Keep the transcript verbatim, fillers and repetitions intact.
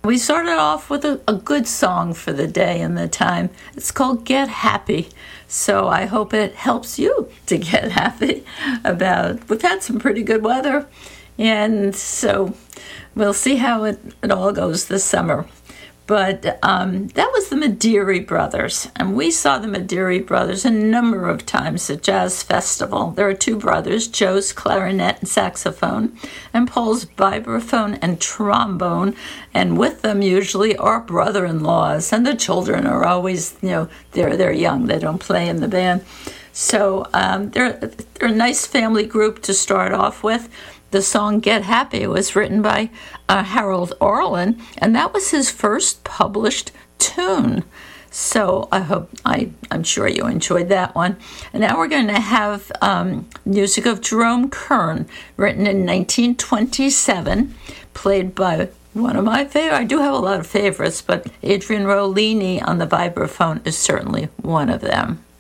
We started off with a, a good song for the day and the time. It's called Get Happy. So I hope it helps you to get happy about, we've had some pretty good weather. And so we'll see how it, it all goes this summer. But um, that was the Mederi Brothers, and we saw the Mederi Brothers a number of times at Jazz Festival. There are two brothers, Joe's clarinet and saxophone, and Paul's vibraphone and trombone, and with them usually are brother-in-laws, and the children are always, you know, they're, they're young, they don't play in the band. So um, they're, they're a nice family group to start off with. The song Get Happy was written by uh, Harold Arlen, and that was his first published tune. So I hope, I, I'm sure you enjoyed that one. And now we're going to have um, music of Jerome Kern, written in nineteen twenty-seven, played by one of my favorites. I do have a lot of favorites, but Adrian Rollini on the vibraphone is certainly one of them.